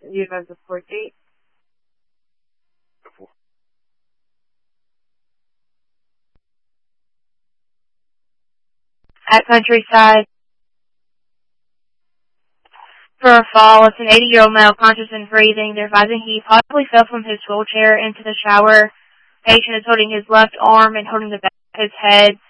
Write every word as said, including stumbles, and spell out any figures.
you advise the court date? Before. At Countryside. For a fall, it's an eighty-year-old male conscious and breathing. They're advising he possibly fell from his wheelchair into the shower. Patient is holding his left arm and holding the back of his head.